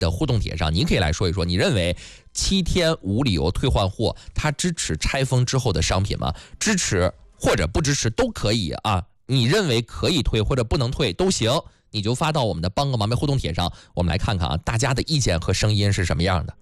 的互动帖上，您可以来说一说，你认为7天无理由退换货，它支持拆封之后的商品吗？支持或者不支持都可以啊。你认为可以退或者不能退都行，你就发到我们的帮个忙呗互动帖上，我们来看看啊，大家的意见和声音是什么样的。